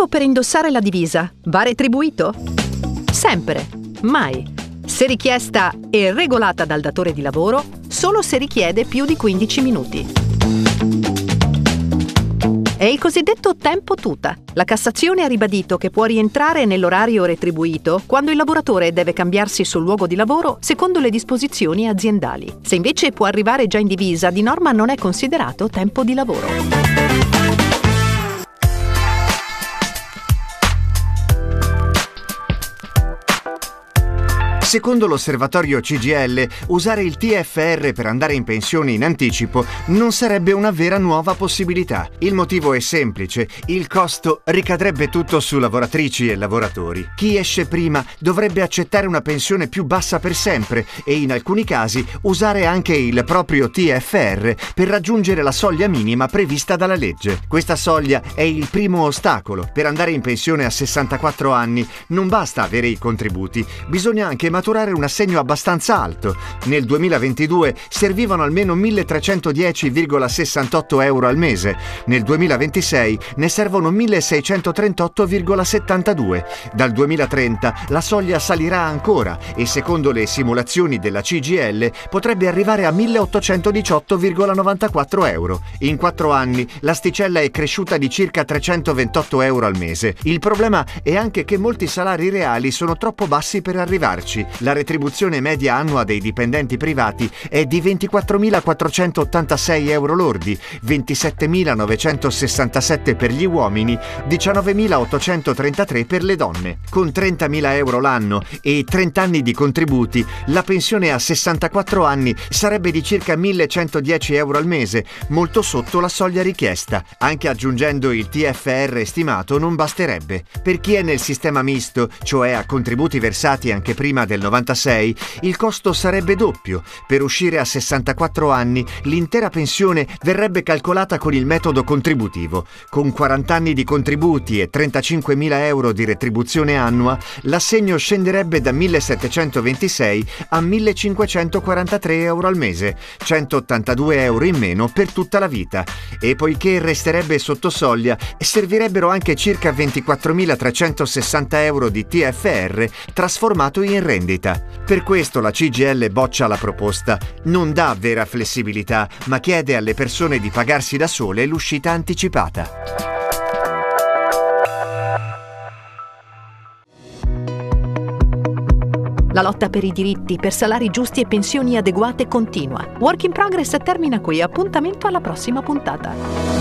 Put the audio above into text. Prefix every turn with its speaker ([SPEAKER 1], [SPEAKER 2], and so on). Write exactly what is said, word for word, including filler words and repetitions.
[SPEAKER 1] per indossare la divisa va retribuito? Sempre, mai. Se richiesta e regolata dal datore di lavoro, solo se richiede più di quindici minuti. È il cosiddetto tempo tuta. La Cassazione ha ribadito che può rientrare nell'orario retribuito quando il lavoratore deve cambiarsi sul luogo di lavoro secondo le disposizioni aziendali. Se invece può arrivare già in divisa, di norma non è considerato tempo di lavoro.
[SPEAKER 2] Secondo l'osservatorio C G I L, usare il T F R per andare in pensione in anticipo non sarebbe una vera nuova possibilità. Il motivo è semplice: il costo ricadrebbe tutto su lavoratrici e lavoratori. Chi esce prima dovrebbe accettare una pensione più bassa per sempre e in alcuni casi usare anche il proprio T F R per raggiungere la soglia minima prevista dalla legge. Questa soglia è il primo ostacolo. Per andare in pensione a sessantaquattro anni non basta avere i contributi, bisogna anche maturare un assegno abbastanza alto. Nel duemilaventidue servivano almeno milletrecentodieci virgola sessantotto euro al mese, nel duemilaventisei ne servono milleseicentotrentotto virgola settantadue. Dal duemilatrenta la soglia salirà ancora e secondo le simulazioni della C G I L potrebbe arrivare a milleottocentodiciotto virgola novantaquattro euro. In quattro anni l'asticella è cresciuta di circa trecentoventotto euro al mese. Il problema è anche che molti salari reali sono troppo bassi per arrivarci. La retribuzione media annua dei dipendenti privati è di ventiquattromilaquattrocentottantasei euro lordi, ventisettemilanovecentosessantasette per gli uomini, diciannovemilaottocentotrentatré per le donne. Con trentamila euro l'anno e trenta anni di contributi, la pensione a sessantaquattro anni sarebbe di circa millecentodieci euro al mese, molto sotto la soglia richiesta. Anche aggiungendo il T F R stimato non basterebbe. Per chi è nel sistema misto, cioè a contributi versati anche prima del novantasei, il costo sarebbe doppio. Per uscire a sessantaquattro anni, l'intera pensione verrebbe calcolata con il metodo contributivo. Con quaranta anni di contributi e trentacinquemila euro di retribuzione annua, l'assegno scenderebbe da millesettecentoventisei a millecinquecentoquarantatré euro al mese, centottantadue euro in meno per tutta la vita. E poiché resterebbe sotto soglia, servirebbero anche circa ventiquattromilatrecentosessanta euro di T F R trasformato in rendita. Per questo la C G I L boccia la proposta. Non dà vera flessibilità, ma chiede alle persone di pagarsi da sole l'uscita anticipata.
[SPEAKER 1] La lotta per i diritti, per salari giusti e pensioni adeguate continua. Work in Progress termina qui. Appuntamento alla prossima puntata.